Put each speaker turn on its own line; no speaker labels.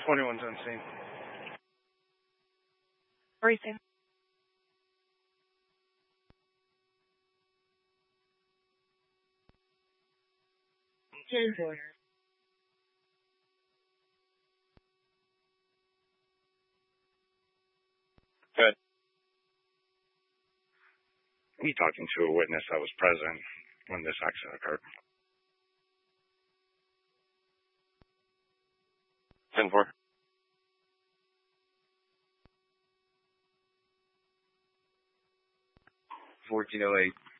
21's on scene.
Briefing. Change order.
Good. Me talking to a witness that was present when this accident occurred. 10-4.
$14.08.